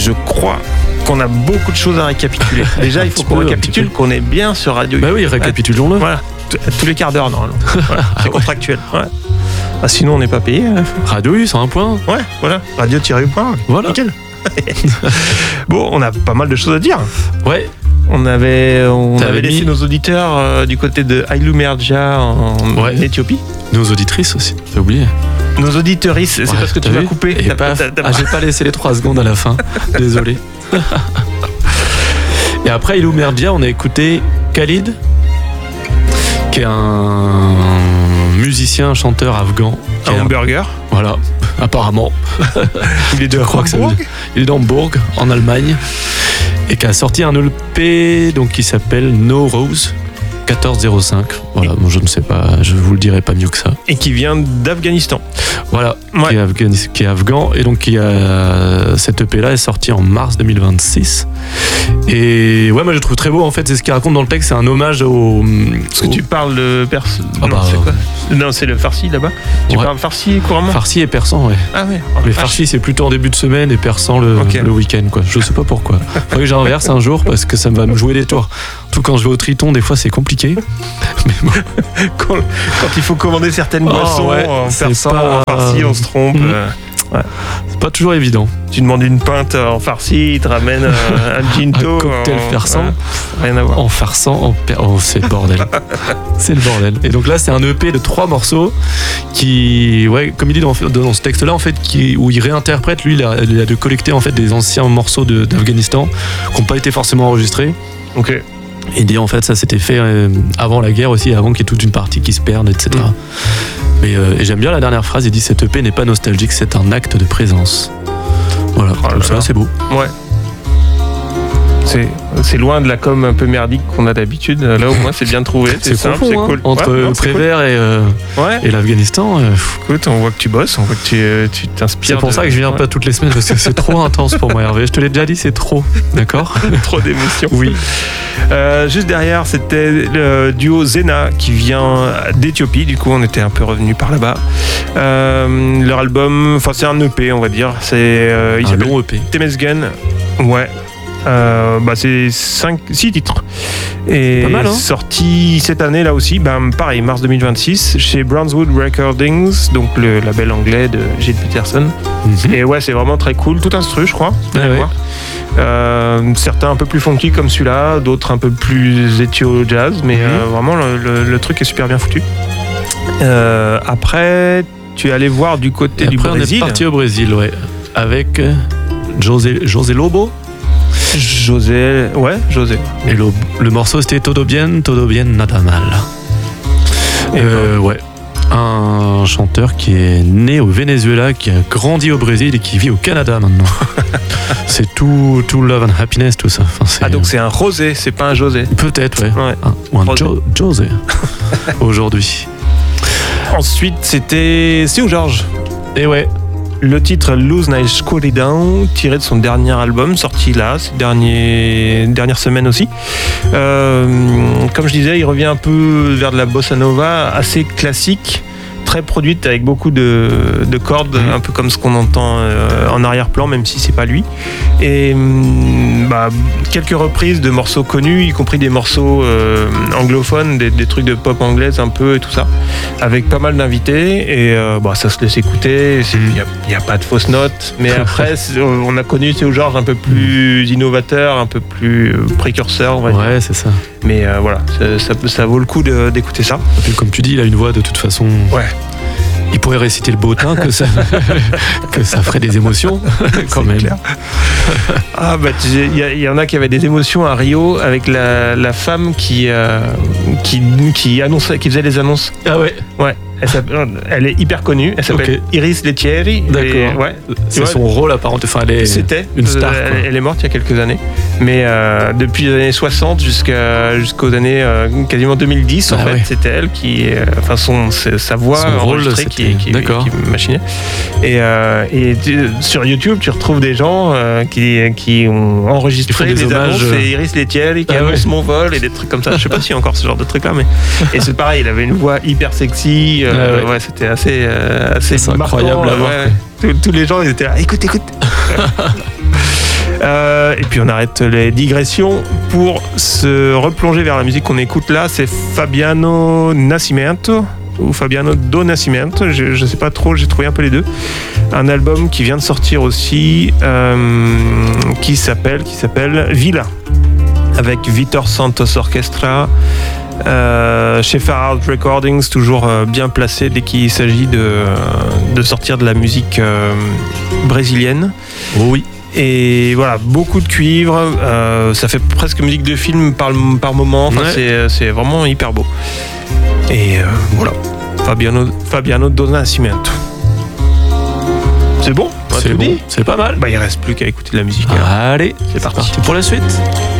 je crois qu'on a beaucoup de choses à récapituler. Déjà, il faut qu'on récapitule qu'on est bien sur Radio U. Bah oui, récapitulons-le. Voilà, tous les quarts d'heure, normalement. Voilà. C'est contractuel. Ouais. Ah, sinon, on n'est pas payé. Radio U, c'est un point. Ouais, voilà. Radio-U. Voilà. Nickel. Bon, on a pas mal de choses à dire. Ouais. On avait laissé nos auditeurs du côté de Haïlou-Merja en Éthiopie. Nos auditrices aussi, t'as oublié. Nos auditeuristes, c'est parce que tu vas couper. Et j'ai pas laissé les 3 secondes à la fin. Désolé. Et après Haïlou-Merja, on a écouté Khalid, qui est un musicien, chanteur afghan. Un hamburger. Voilà, apparemment. Il est de Hambourg. Il est d'Hambourg, en Allemagne. Et qui a sorti un EP donc, qui s'appelle No Rose 1405. Voilà, bon, je ne sais pas, je vous le dirai pas mieux que ça. Et qui vient d'Afghanistan. Voilà, qui est afghan. Et donc, cette EP-là est sortie en mars 2026. Et ouais, moi je le trouve très beau en fait. C'est ce qu'il raconte dans le texte, c'est un hommage au. Parce que tu parles de perse. Ah non, c'est quoi ? Non, c'est le farsi là-bas. Tu parles farsi couramment ? Farsi et persan, ouais. Ah ouais. Les farsi c'est plutôt en début de semaine et persan le week-end, quoi. Je sais pas pourquoi. Faudrait que j'inverse un jour parce que ça va me jouer des tours. Tout quand je vais au Triton, des fois c'est compliqué. Mais bon. quand il faut commander certaines boissons en persan, en farsi, on se trompe. Ouais. C'est pas toujours évident. Tu demandes une pinte en farsi, il te ramène un ginto. Un cocktail farsan. Rien à voir. En farsan, c'est le bordel. C'est le bordel. Et donc là, c'est un EP de 3 morceaux qui, comme il dit dans ce texte-là, en fait, où il réinterprète, lui, il a de collecter en fait des anciens morceaux d'Afghanistan qui n'ont pas été forcément enregistrés. Ok. Et dit en fait, ça s'était fait avant la guerre aussi, avant qu'il y ait toute une partie qui se perde, etc. Et j'aime bien la dernière phrase, il dit cette EP n'est pas nostalgique, c'est un acte de présence. Voilà, ça c'est beau. Ouais. C'est loin de la com un peu merdique qu'on a d'habitude. Là au moins c'est bien trouvé, c'est simple, c'est cool. Entre Prévert et l'Afghanistan. Écoute, on voit que tu bosses, on voit que tu t'inspires. C'est pour ça que je viens pas toutes les semaines parce que c'est trop intense pour moi, Hervé. Je te l'ai déjà dit, c'est trop, d'accord ? Trop d'émotions. Oui. Juste derrière, c'était le duo Zena qui vient d'Éthiopie. Du coup, on était un peu revenus par là-bas. Leur album, enfin c'est un EP, on va dire. C'est un long EP. Temesgen. Ouais. C'est 6 titres et pas mal, hein. Sorti cette année là aussi, pareil, mars 2026 chez Brownswood Recordings, donc le label anglais de Gilles Peterson. Et ouais, c'est vraiment très cool, tout instru je crois. Certains un peu plus funky comme celui-là, d'autres un peu plus éthio jazz, mais vraiment le truc est super bien foutu. Après tu es allé voir du côté du Brésil. On est parti au Brésil, ouais, avec José Lobo. José. Et le morceau c'était Todo bien, nada mal. Ouais. Un chanteur qui est né au Venezuela, qui a grandi au Brésil et qui vit au Canada maintenant. C'est tout love and happiness, tout ça. Enfin, donc c'est un José, c'est pas un José. Peut-être, ouais. Ou un José aujourd'hui. Ensuite, c'était Seu Jorge. Et ouais. Le titre Luz na Escuridão, tiré de son dernier album, sorti là, ces dernières semaines aussi. Comme je disais, il revient un peu vers de la bossa nova, assez classique, très produite avec beaucoup de cordes, un peu comme ce qu'on entend en arrière-plan, même si c'est pas lui. Et quelques reprises de morceaux connus, y compris des morceaux anglophones, des trucs de pop anglaise un peu et tout ça, avec pas mal d'invités. Et ça se laisse écouter, il n'y a pas de fausses notes. Mais après, on a connu Seu Jorge un peu plus innovateur, un peu plus précurseur, on va dire. Ouais, c'est ça. Mais voilà, ça vaut le coup d'écouter ça. Et puis, comme tu dis, il a une voix de toute façon. Ouais. Il pourrait réciter le bottin, que ça ferait des émotions, quand même. Clair. Il y en a qui avaient des émotions à Rio avec la femme qui annonçait, qui faisait les annonces. Ah ouais. Ouais. Elle est hyper connue. Elle s'appelle Iris Lettieri. D'accord. Ouais. C'est son rôle apparent. Enfin, c'était une star. Elle est morte il y a quelques années. Mais depuis les années 60 jusqu'aux années quasiment 2010, en fait, c'était elle qui, sa voix enregistrée qui machinait. Et sur YouTube, tu retrouves des gens qui ont enregistré des annonces. C'est Iris Lettieri qui annonce mon vol et des trucs comme ça. Je sais pas s'il y a encore ce genre de trucs là, mais et c'est pareil. Il avait une voix hyper sexy. C'était assez c'est marquant, incroyable à voir. Tous les gens ils étaient là, écoute. Et puis on arrête les digressions pour se replonger vers la musique qu'on écoute là. C'est Fabiano Nascimento ou Fabiano do Nascimento, je sais pas trop, j'ai trouvé un peu les deux. Un album qui vient de sortir aussi, qui s'appelle Villa, avec Vitor Santos Orchestra, chez Far Out Recordings, toujours bien placé dès qu'il s'agit de sortir de la musique brésilienne. Oh oui. Et voilà, beaucoup de cuivre, ça fait presque musique de film par moment, enfin, c'est vraiment hyper beau. Et voilà, Fabiano do Nascimento. C'est bon, c'est bon, c'est pas mal. Bah, il reste plus qu'à écouter de la musique. Allez, c'est parti pour la suite.